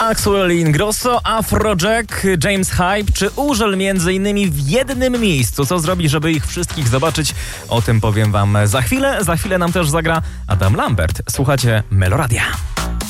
Axwell Ingrosso, Afrojack, James Hype czy Urzel m.in. w jednym miejscu. Co zrobić, żeby ich wszystkich zobaczyć? O tym powiem wam za chwilę. Za chwilę nam też zagra Adam Lambert. Słuchacie Meloradia.